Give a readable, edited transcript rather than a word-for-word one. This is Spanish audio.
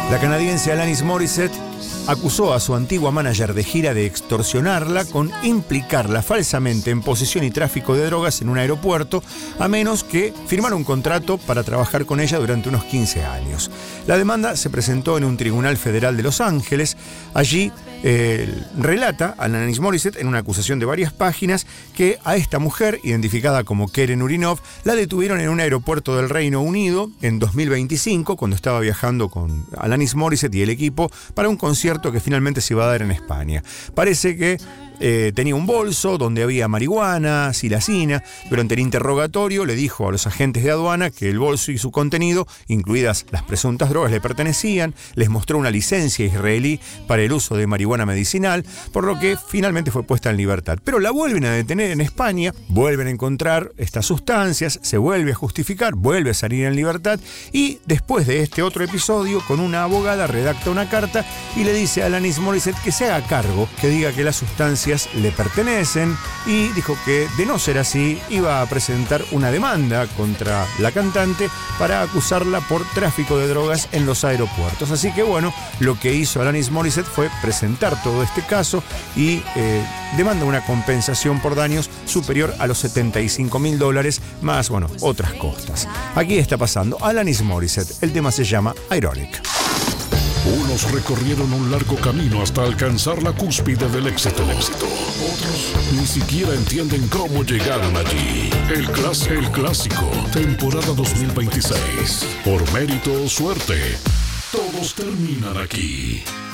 La canadiense Alanis Morissette acusó a su antigua manager de gira de extorsionarla con implicarla falsamente en posesión y tráfico de drogas en un aeropuerto, a menos que firmara un contrato para trabajar con ella durante unos 15 años. La demanda se presentó en un tribunal federal de Los Ángeles. Allí relata a Alanis Morissette en una acusación de varias páginas que a esta mujer, identificada como Keren Urinov, la detuvieron en un aeropuerto del Reino Unido en 2025, cuando estaba viajando con Alanis Morissette y el equipo para un concierto que finalmente se iba a dar en España. Parece que tenía un bolso donde había marihuana, silacina. Durante el interrogatorio le dijo a los agentes de aduana que el bolso y su contenido, incluidas las presuntas drogas, le pertenecían. Les mostró una licencia israelí para el uso de marihuana medicinal, por lo que finalmente fue puesta en libertad. Pero la vuelven a detener en España, vuelven a encontrar estas sustancias, se vuelve a justificar, vuelve a salir en libertad y después de este otro episodio, con una abogada redacta una carta y le dice a Alanis Morissette que se haga cargo, que diga que las sustancias le pertenecen, y dijo que de no ser así iba a presentar una demanda contra la cantante para acusarla por tráfico de drogas en los aeropuertos. Así que bueno, lo que hizo Alanis Morissette fue presentar todo este caso y demanda una compensación por daños superior a los $75.000 más, bueno, otras costas. Aquí está pasando Alanis Morissette. El tema se llama Ironic. Unos recorrieron un largo camino hasta alcanzar la cúspide del éxito. Otros ni siquiera entienden cómo llegaron allí. El clásico, temporada 2026. Por mérito o suerte, todos terminan aquí.